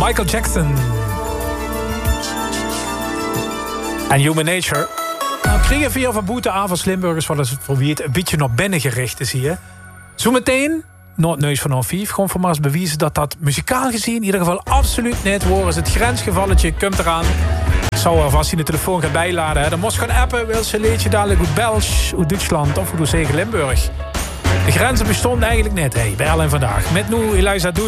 Michael Jackson. En Human Nature. Nou, kregen via van Boete aan van Slimburgers... wat is het voor wie het een beetje naar binnen gericht is hier. Zometeen, Noordneus van 5... gewoon voor maar eens bewijzen dat dat muzikaal gezien... in ieder geval absoluut net hoor. Is het grensgevalletje, komt eraan. Ik zou alvast in de telefoon gaan bijladen. Hè. Dan moest gaan appen, wil ze een liedje dadelijk uit Belgisch, uit Duitsland... of hoe zeggen Limburg. De grenzen bestonden eigenlijk net, hey, bij Al en Vandaag. Met nu Eliza Doet.